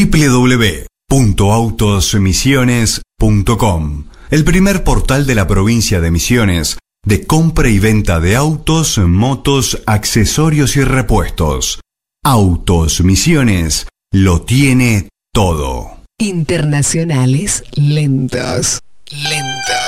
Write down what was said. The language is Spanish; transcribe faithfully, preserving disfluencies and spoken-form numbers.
w w w punto autos misiones punto com, el primer portal de la provincia de Misiones de compra y venta de autos, motos, accesorios y repuestos. Autos Misiones lo tiene todo. Internacionales lentos. Lentos.